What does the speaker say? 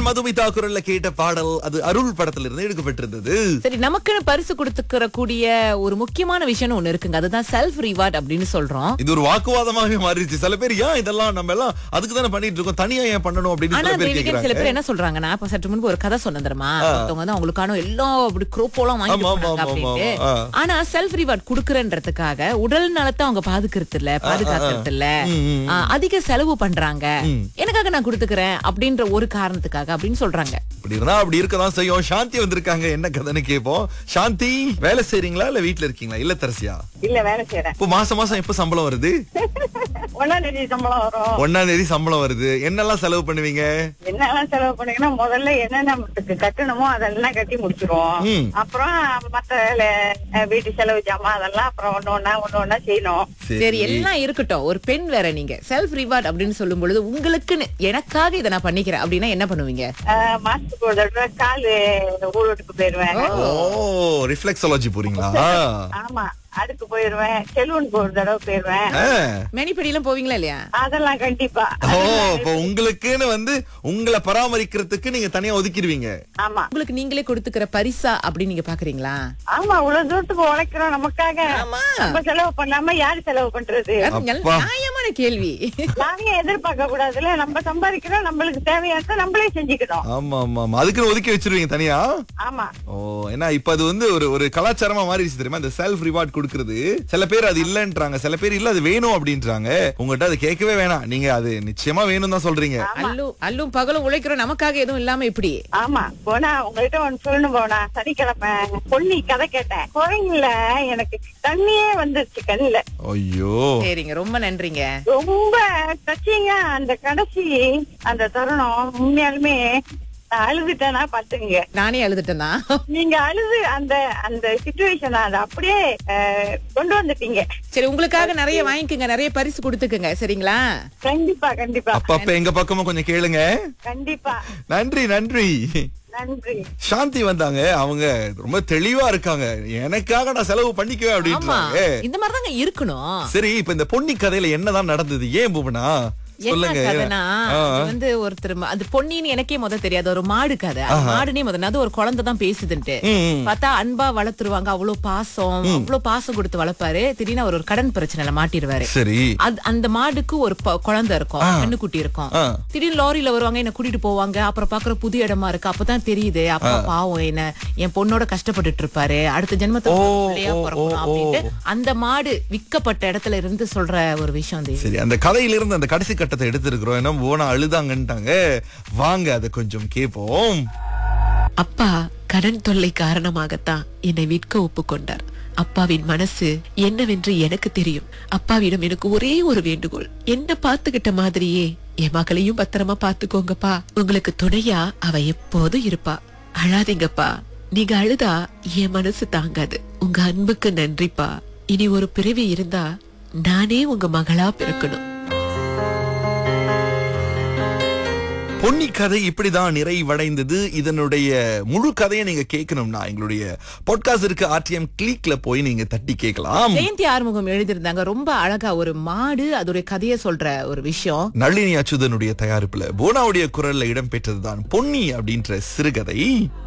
மதுமிதா குரல்ல கேட்ட பாடல் அது அருள் படத்துல இருந்து எடுக்கப்பட்டிருந்தது. சரி, நமக்குன்னு பரிசு கொடுத்துக்கிற கூடிய ஒரு முக்கியமான விஷயம் ஒண்ணு இருக்குங்க. அதுதான் செல்ஃப் ரிவார்ட் அப்படின்னு சொல்றோம். இது ஒரு வாக்குவாதமாவே மாறிடுச்சு. சில பேர் ஏன் இதெல்லாம் நம்ம எல்லாம் அதுக்கு தானே பண்ணிட்டு இருக்கோம், தனியா ஏன் பண்ணணும் அப்படின்னு ஆனா சில பேர் தேவிகன், சில கேக்குறாங்க. பேர் என்ன சொல்றாங்கன்னா, இப்ப சற்று முன்பு ஒரு கதை சொன்ன தெரியுமா, ஒருத்தவங்க வந்து அவங்களுக்கான எல்லாம் அப்படி குரோப்போலாம் வாங்கிட்டு ஆமா, போனாங்க ஆமா, அப்படின்ட்டு. ஆமா. ஆனா செல்ஃப் ரிவார்ட் குடுக்கறன்றதுக்காக உடல் நலத்தை அவங்க பாதுகாக்கிறது இல்ல, அதிக செலவு பண்றாங்க. எனக்காக நான் கொடுத்துக்கிறேன் அப்படின்ற ஒரு காரணத்துக்காக அப்படின்னு சொல்றாங்க. அப்படி இருந்தா அப்படி இருக்கதான் செய்யும். சாந்தி வந்திருக்காங்க, என்ன கதைன்னு கேட்போம். சாந்தி, வேலை செய்றீங்களா இல்ல வீட்ல இருக்கீங்களா? இல்ல தரசியா? இல்ல, வேலை செய்யறேன். இப்போ மாசம் எப்ப சம்பளம் வருது? 1ஆம் தேதி சம்பளம் வரும். 1ஆம் தேதி சம்பளம் வருது. என்னெல்லாம் செலவு பண்ணுவீங்க? என்னெல்லாம் செலவு பண்ணீங்கன்னா, முதல்ல என்னென்ன கட்டணுமோ அதெல்லாம் கட்டி முடிச்சிருவோம். அப்புறம் மத்த வீட்டு செலவு ஜாமான் அதெல்லாம் அப்புறம் ஒண்ணு செய்யணும். சரி, எல்லாம் இருக்கட்டும். ஒரு பெண் வேற, நீங்க செல்ஃப் ரிவார்ட் அப்படின்னு சொல்லும் பொழுது உங்களுக்குன்னு எனக்காக இதை நான் பண்ணிக்கிறேன் அப்படின்னா என்ன பண்ணுவீங்க? மாசத்துக்கு ஒரு தடவை காலு ஊருக்கு போயிருவேன். ஓ, ரிஃப்ளெக்ஸாலஜி போறீங்களா? ஆமா, அதுக்கு போயிருவேன். செலூனுக்கு ஒரு தடவை போயிருவேன். மேனிப்படி எல்லாம் போவீங்களா இல்லையா? அதெல்லாம் கண்டிப்பா. ஓ, இப்போ உங்களுக்குன்னு வந்து உங்களை பராமரிக்கிறதுக்கு நீங்க தனியா ஒதுக்கிடுவீங்க. ஆமா, உங்களுக்கு நீங்களே கொடுத்துக்கிற பரிசா அப்படின்னு நீங்க பாக்குறீங்களா? ஆமா, இவ்வளவு தூரத்துக்கு உழைக்கிறோம் நமக்காக. நம்ம செலவு பண்ணாம யாரு செலவு பண்றது? நியாயமான கேள்வி. நானே எதிர்பார்க்க கூடாதுல. நம்ம சம்பாதிக்கிறோம், நம்மளுக்கு தேவையான நம்மளே செஞ்சுக்கணும். ஆமா ஆமா ஆமா, அதுக்குன்னு ஒதுக்கி வச்சிருவீங்க தனியா? ஆமா. ஓ, ஏன்னா இப்ப அது வந்து ஒரு கலாச்சாரமா மாறிடுச்சு தெரியுமா, இந்த செல்ஃப் ரிவார்ட் கொடுக்கறது. சில பேர் அது இல்லன்றாங்க, சில பேர் இல்ல அது வேணும் அப்படின்றாங்க. உங்ககிட்ட அது கேட்கவே வேணாம், நீங்க அது நிச்சயமா வேணும் தான் சொல்றீங்க. அல்லும் பகலும் உழைக்கிறோம், நமக்காக எதுவும் இல்லாம எப்படி? ஆமா, போனா உங்ககிட்ட ஒண்ணு சொல்லணும். போனா சனிக்கிழமை பொன்னி கதை கேட்டேன். கோயில்ல எனக்கு தண்ணியே வந்துருச்சு கண்ணுல. ஐயோ, சரிங்க, ரொம்ப நன்றிங்க. ரொம்ப டச்சிங்க அந்த கடைசி அந்த தருணம். உண்மையாலுமே நான் அழுதுட்டேனா பாத்துங்க. நானே அழுதுட்டேனா? நீங்க அழுது அந்த அந்த சிச்சுவேஷன் அதை அப்படியே கொண்டு வந்துட்டீங்க. சரி, உங்களுக்காக நிறைய வாங்கிக்கோங்க, நிறைய பரிசு கொடுத்துக்குங்க, சரிங்களா? கண்டிப்பா கண்டிப்பா. அப்ப எங்க பக்கமும் கொஞ்சம் கேளுங்க. கண்டிப்பா. நன்றி நன்றி நன்றி. சாந்தி வந்தாங்க, அவங்க ரொம்ப தெளிவா இருக்காங்க. எனக்காக நான் செலவு பண்ணிக்குவேன் அப்படின்றாங்க. இந்த மாதிரி தாங்க இருக்கணும். சரி, இப்ப இந்த பொன்னி கதையில என்னதான் நடந்தது, ஏன் பூபனா என்ன கதைனா, வந்து ஒருத்தர் அது பொன்னின்னு எனக்கே முத தெரியாது, ஒரு மாடு கதை. மாடுனே முதல்ல அது ஒரு குழந்தை தான் பேசுதுன்ட்டு பார்த்தா அன்பா வளர்த்துருவாங்க. அவ்வளவு பாசம் கொடுத்து வளர்ப்பாரு. திடீர்னு அவர் ஒரு கடன் பிரச்சனைல மாட்டிடுவாரு. சரி, அந்த மாடுக்கு ஒரு குழந்தை இருக்கும், கண்ணுக்குட்டி இருக்கும். திடீர்னு லாரியில வருவாங்க, என்ன கூட்டிட்டு போவாங்க. அப்புறம் பாக்குற புது இடமா இருக்கு. அப்பதான் தெரியுது அப்பா பாவம் என்ன என் பொண்ணோட கஷ்டப்பட்டுட்டு இருப்பாரு, அடுத்த ஜென்மத்துல அப்படின்ட்டு அந்த மாடு விற்கப்பட்ட இடத்துல இருந்து சொல்ற ஒரு விஷயம். சரி, அந்த கதையில இருந்து அந்த கடைசி கட்டத்தை எடுத்திருக்கிறோம். ஏன்னா போனா அழுதாங்கன்ட்டாங்க. வாங்க அதை கொஞ்சம் கேட்போம். அப்பா கடன் தொல்லை காரணமாகத்தான் என்னை விற்க ஒப்புக்கொண்டார். அப்பாவின் மனசு என்னவென்று எனக்கு தெரியும். அப்பாவிடம் எனக்கு ஒரே ஒரு வேண்டுகோள், என்ன பாத்துக்கிட்ட மாதிரியே என் மகளையும் பத்திரமா பாத்துக்கோங்கப்பா. உங்களுக்கு துணையா அவ எப்போதும் இருப்பா. அழாதீங்கப்பா. நீங்க அழுதா என் மனசு தாங்காது. உங்க அன்புக்கு நன்றிப்பா. இனி ஒரு பிறவி இருந்தா நானே உங்க மகளா பிறக்கணும். பொன்னி கதை இப்படிதான் நிறைவடைந்தது. இதனுடைய முழு கதையை நீங்க கேட்கணும்னா எங்களுடைய பாட்காஸ்ட் இருக்கு, RTM கிளிக்ல போய் நீங்க தட்டி கேட்கலாம். ஜெயந்தி ஆறுமுகம் எழுதியிருந்தாங்க, ரொம்ப அழகா ஒரு மாடு அதோடைய கதையை சொல்ற ஒரு விஷயம். நளினி அச்சுதனுடைய தயாரிப்புல போனாவுடைய குரல்ல இடம்பெற்றதுதான் பொன்னி அப்படின்ற சிறுகதை.